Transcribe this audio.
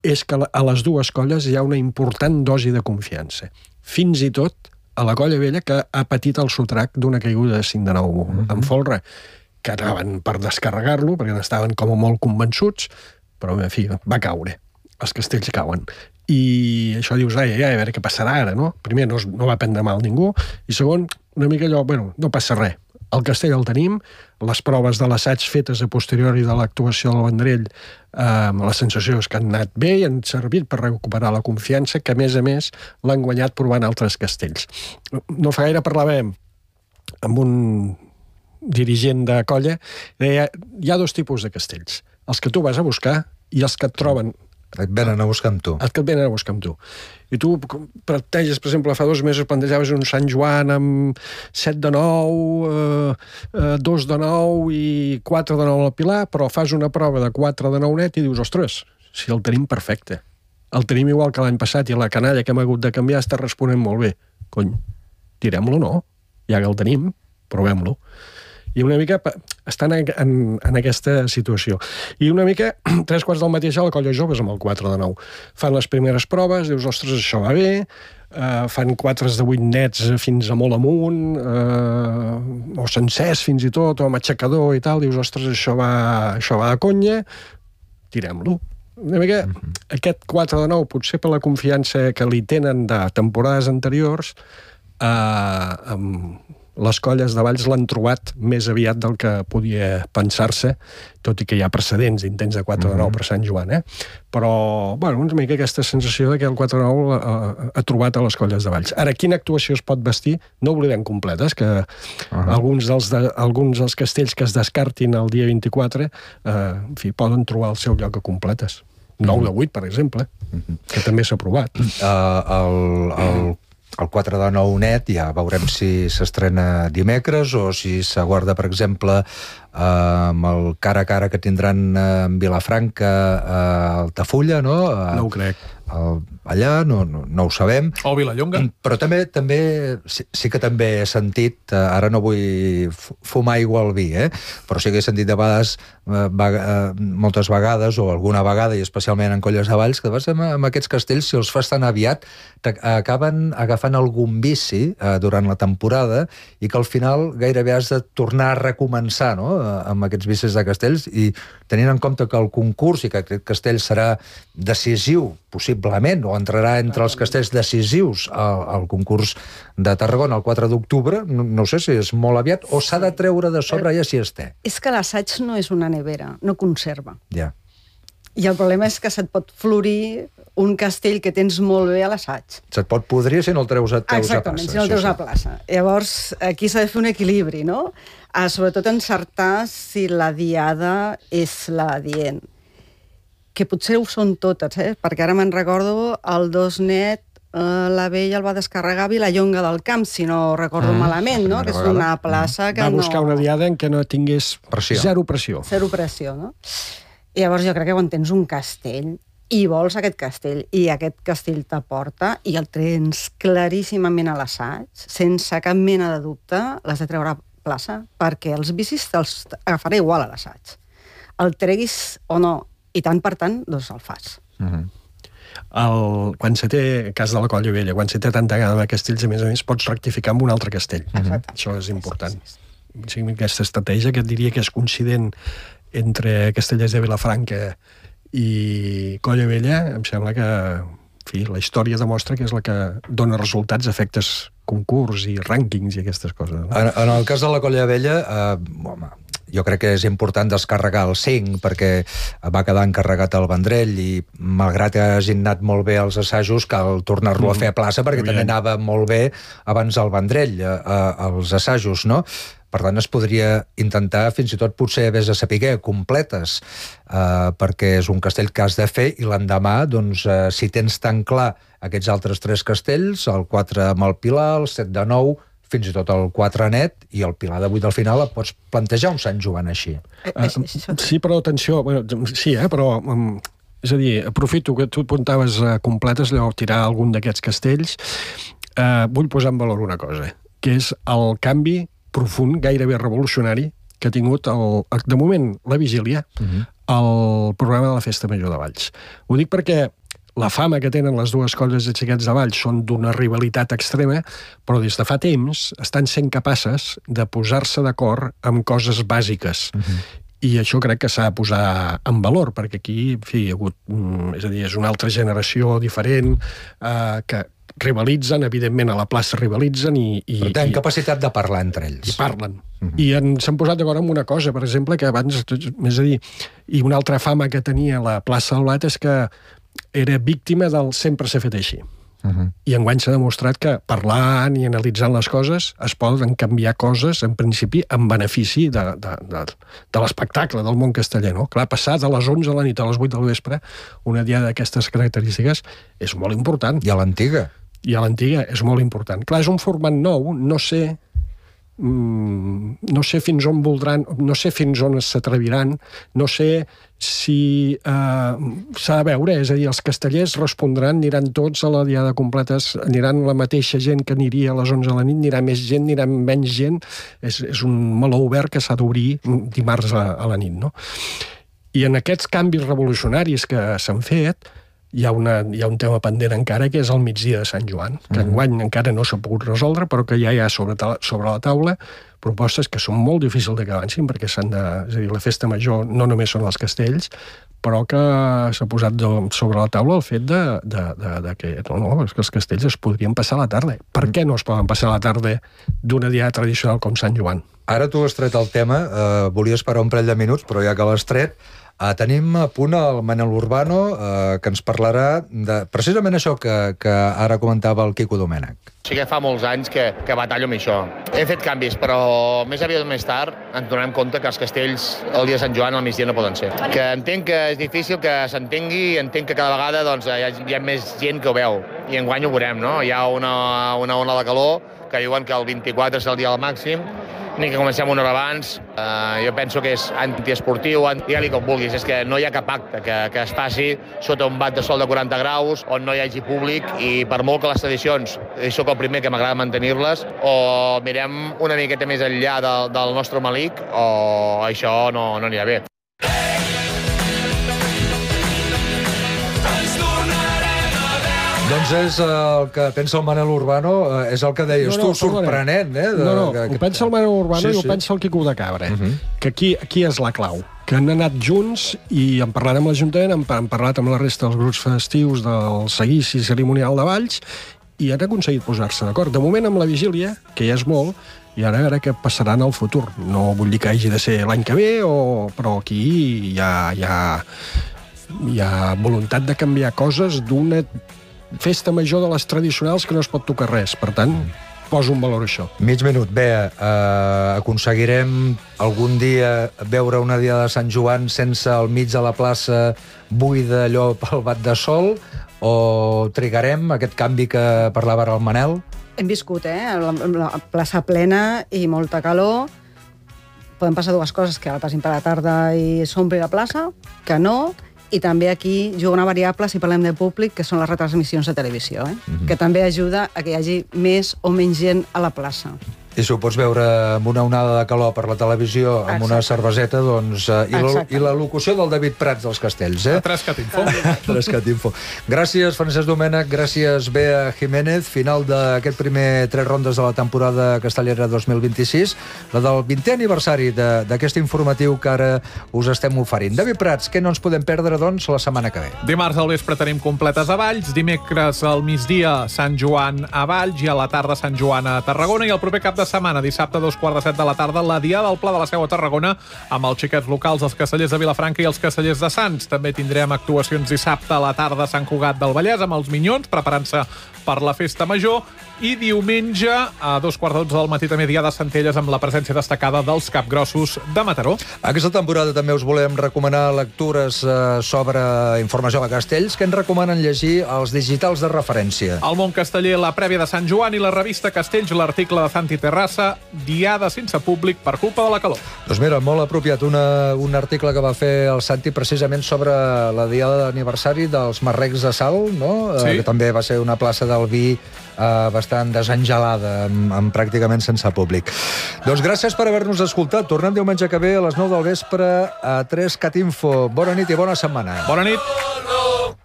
és que a les dues colles hi ha una important dosi de confiança. Fins i tot a la Colla Vella, que ha patit el sotrac d'una caiguda de 5 de 9 en folre, que anaven per descarregar-lo, perquè n'estaven com molt convençuts, però, en fi, va caure. Els castells cauen. I això dius, a veure què passarà ara, no? Primer, no va prendre mal ningú, i segon, una mica allò, bueno, no passa res. El castell el tenim, les proves de l'assaig fetes a posteriori de l'actuació del Vendrell, la sensació és que han anat bé i han servit per recuperar la confiança, que a més l'han guanyat provant altres castells. No fa gaire parlàvem amb un dirigent de colla, deia, hi ha dos tipus de castells, els que tu vas a buscar i els que et troben. Et venen a buscar amb tu. Els que et venen a buscar amb tu. I tu planteges, per exemple, fa 2 mesos plantejaves un Sant Joan amb 7 de 9, 2 de 9 i 4 de 9 al Pilar, però fas una prova de 4 de 9 net i dius, ostres, si el tenim perfecte. El tenim igual que l'any passat i la canalla que hem hagut de canviar està responent molt bé. Cony, tirem-lo, no? Ja que el tenim, provem-lo. I una mica estan en aquesta situació. I una mica, 3 quarts del mateix a la Colla Joves amb el 4 de 9. Fan les primeres proves, dius, ostres, això va bé, fan 4 de 8 nets fins a molt amunt, o sencers fins i tot, o amb aixecador i tal, dius, ostres, això va de conya, tirem-lo. Una mica, aquest 4 de 9, potser per la confiança que li tenen de temporades anteriors, amb les colles de Valls l'han trobat més aviat del que podia pensar-se, tot i que hi ha precedents d'intents de 4 de 9 per Sant Joan, Però, bueno, una mica aquesta sensació que el 4 de 9 ha trobat a les colles de Valls. Ara, quina actuació es pot vestir? No oblidem completes, que alguns dels castells que es descartin el dia 24, en fi, poden trobar el seu lloc a completes. 9 de 8, per exemple, que també s'ha provat. El 4 de 9 net ja veurem si s'estrena dimecres o si s'aguarda, per exemple, amb el cara a cara que tindran en Vilafranca a Altafulla, no? No ho crec. Allà, no ho sabem. O Vilallonga. Però també sí que també he sentit, ara no vull fumar aigua al vi, però sí que he sentit de vegades, moltes vegades, o alguna vegada, i especialment en colles de Valls, que amb aquests castells, si els fas tan aviat, acaben agafant algun vici durant la temporada i que al final gairebé has de tornar a recomençar, no?, amb aquests vicis de castells, i tenint en compte que el concurs i que aquest castell serà decisiu, possiblement, o entrarà entre els castells decisius al concurs de Tarragona el 4 d'octubre, no sé si és molt aviat, o s'ha de treure de sobre ja si es té. És que l'assaig no és una nevera, no conserva. Ja. I el problema és que se't pot florir un castell que tens molt bé a l'assaig. Se't pot podrir si no el treus a plaça. Exactament, si no el treus a plaça. Llavors, aquí s'ha de fer un equilibri, no? Sobretot encertar si la diada és la adient. Que potser ho són totes, perquè ara me'n recordo el 2 net, la Vella el va descarregar a Vilallonga del Camp, si no recordo malament, no? Que és una plaça que va buscar una diada en què no tingués zero pressió. Zero pressió, no? I llavors jo crec que quan tens un castell i vols aquest castell, i aquest castell t'aporta, i el tens claríssimament a l'assaig, sense cap mena de dubte, l'has de treure a plaça, perquè els bicis te'ls agafarà igual a l'assaig. El treguis o no, i tant per tant, doncs el fas. Quan se té, cas de la Colla Vella, quan se té tanta gana de castells, a més, pots rectificar amb un altre castell. Això és important. Aquesta estratègia, que diria que és coincident entre Castellers de Vilafranca i Colla Vella, em sembla que, en fi, la història demostra que és la que dona resultats a efectes concurs i rànquings i aquestes coses. En el cas de la Colla Vella, jo crec que és important descarregar el 5 perquè va quedar encarregat el Vendrell i malgrat que hagin anat molt bé els assajos cal tornar-lo a fer a plaça perquè també anava molt bé abans el Vendrell els assajos, no? Per tant, es podria intentar, fins i tot potser vés a saber completes, perquè és un castell que has de fer i l'endemà, doncs, si tens tan clar aquests altres 3 castells, el 4 amb el Pilar, el 7 de 9, fins i tot el 4 net, i el Pilar de 8 al final et pots plantejar un Sant Joan així. Sí, però atenció, sí, però... És a dir, aprofito que tu apuntaves completes, allò, tirar algun d'aquests castells. Vull posar en valor una cosa, que és el canvi profund, gairebé revolucionari, que ha tingut, de moment, la Vigília, el programa de la Festa Major de Valls. Ho dic perquè la fama que tenen les dues colles de xiquets de Valls són d'una rivalitat extrema, però des de fa temps estan sent capaces de posar-se d'acord amb coses bàsiques. I això crec que s'ha de posar en valor, perquè aquí, en fi, hi ha hagut, és a dir, és una altra generació diferent, que rivalitzen, evidentment a la plaça rivalitzen però tenen capacitat de parlar entre ells. I parlen. I s'han posat d'acord amb una cosa, per exemple, que abans, és a dir, i una altra fama que tenia la plaça del Blat és que era víctima del sempre s'ha fet així. I enguany s'ha demostrat que parlant i analitzant les coses es poden canviar coses, en principi, en benefici de l'espectacle del món casteller, no? Clar, passar de les 11 de la nit a les 8 del vespre, una diada d'aquestes característiques, és molt important. I a l'antiga? I a l'antiga és molt important. Clar, és un format nou, no sé fins on voldran, no sé fins on s'atreviran, no sé si s'ha de veure, és a dir, els castellers respondran, aniran tots a la diada completa, aniran la mateixa gent que aniria a les 11 de la nit, anirà més gent, anirà menys gent, és un meló obert que s'ha d'obrir dimarts a la nit, no? I en aquests canvis revolucionaris que s'han fet, hi ha un tema pendent encara, que és el migdia de Sant Joan, que enguany encara no s'ha pogut resoldre, però que ja hi ha sobre la taula propostes que són molt difícils de que avancin, perquè és a dir, la festa major no només són els castells, però que s'ha posat sobre la taula el fet que és que els castells es podrien passar a la tarda. Per què no es poden passar a la tarda d'una diada tradicional com Sant Joan? Ara tu has tret el tema, volia esperar un parell de minuts, però ja que l'has tret, tenim a punt el Manel Urbano, que ens parlarà de precisament això que ara comentava el Quico Domènech. Sí que fa molts anys que batallo amb això. Hem fet canvis, però més aviat o més tard ens donem compte que els castells el dia de Sant Joan al migdia no poden ser. Que entenc que és difícil que s'entengui, entenc que cada vegada doncs, hi ha més gent que ho veu. I enguany ho veurem, no? Hi ha una ona de calor que diuen que el 24 és el dia al màxim, ni que comencem una hora abans. Jo penso que és antiesportiu, digue-li com vulguis, és que no hi ha cap acte que es faci sota un bat de sol de 40 graus, on no hi hagi públic, i per molt que les tradicions, i sóc el primer que m'agrada mantenir-les, o mirem una miqueta més enllà del nostre malic, o això no anirà bé. Doncs és el que pensa el Manel Urbano, és el que deies tu, sorprenent, eh? Ho pensa el Manel Urbano i ho pensa el Quico de Cabra, que aquí és la clau, que han anat junts i han parlat amb l'Ajuntament, han parlat amb la resta dels grups festius del seguici cerimonial de Valls i han aconseguit posar-se d'acord. De moment amb la vigília, que ja és molt, i ara a veure què passarà en el futur. No vull dir que hagi de ser l'any que ve, però aquí hi ha voluntat de canviar coses d'una festa major de les tradicionals que no es pot tocar res. Per tant, poso un valor a això. Mig minut. Bé, aconseguirem algun dia veure una diada de Sant Joan sense al mig de la plaça buida allò pel bat de sol, o trigarem aquest canvi que parlava ara el Manel? Hem viscut, la plaça plena i molta calor. Poden passar dues coses, que ara passin per la tarda i s'ompli la plaça, que no. I també aquí juga una variable, si parlem de públic, que són les retransmissions de televisió, que també ajuda a que hi hagi més o menys gent a la plaça. I si ho pots veure amb una onada de calor per la televisió, amb una cerveseta, doncs... I la locució del David Prats dels Castells, eh? Trescat Info. Trescat Info. Gràcies, Francesc Domènech, gràcies, Bea Jiménez. Final d'aquest primer 3 rondes de la temporada castellera 2026, la del 20è aniversari d'aquest informatiu que ara us estem oferint. David Prats, què no ens podem perdre, doncs, la setmana que ve? Dimarts al vespre tenim completes a Valls, dimecres al migdia Sant Joan a Valls i a la tarda Sant Joan a Tarragona, i el proper cap de setmana, dissabte a 2:15 de la tarda, la diada al Pla de la Seu a Tarragona, amb els xiquets locals, els castellers de Vilafranca i els castellers de Sants. També tindrem actuacions dissabte a la tarda a Sant Cugat del Vallès amb els Minyons, preparant-se per la festa major, i diumenge a 2:15 del matí també diada de Centelles amb la presència destacada dels capgrossos de Mataró. Aquesta temporada també us volem recomanar lectures sobre informació de castells. Què ens recomanen llegir els digitals de referència? El món casteller, la prèvia de Sant Joan i la revista Castells, l'article de Santi Terra Terrassa, diada sense públic per culpa de la calor. Doncs mira, molt apropiat un article que va fer el Santi precisament sobre la diada d'aniversari dels Marrecs de Salt, no? Sí. Que també va ser una plaça del vi bastant desengelada, amb pràcticament sense públic. Doncs gràcies per haver-nos escoltat. Tornem diumenge que ve a les 9 del vespre a 3 Catinfo. Bona nit i bona setmana. Bona nit.